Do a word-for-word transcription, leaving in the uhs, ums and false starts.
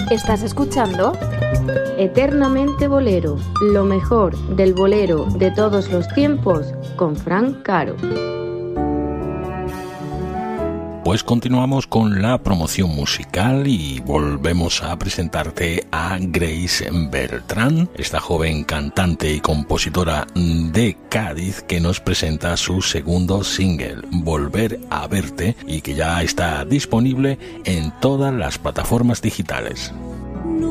¿Estás escuchando? Eternamente Bolero, lo mejor del bolero de todos los tiempos, con Fran Caro. Pues continuamos con la promoción musical y volvemos a presentarte a Grace Beltrán, esta joven cantante y compositora de Cádiz que nos presenta su segundo single, Volver a Verte, y que ya está disponible en todas las plataformas digitales.